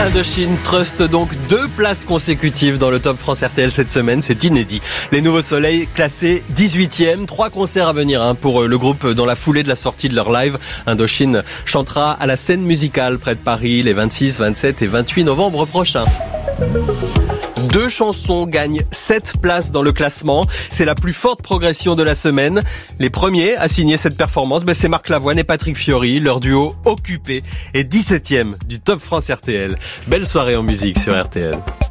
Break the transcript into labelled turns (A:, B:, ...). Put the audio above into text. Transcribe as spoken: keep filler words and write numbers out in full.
A: Indochine Trust, donc deux places consécutives dans le Top France R T L cette semaine, c'est inédit. Les Nouveaux Soleils classés dix-huitième, trois concerts à venir hein, pour le groupe dans la foulée de la sortie de leur live. Indochine chantera à la Scène Musicale près de Paris les vingt-six, vingt-sept et vingt-huit novembre prochains. Deux chansons gagnent sept places dans le classement. C'est la plus forte progression de la semaine. Les premiers à signer cette performance, ben c'est Marc Lavoine et Patrick Fiori. Leur duo Occupé est dix-septième du Top France R T L. Belle soirée en musique sur R T L.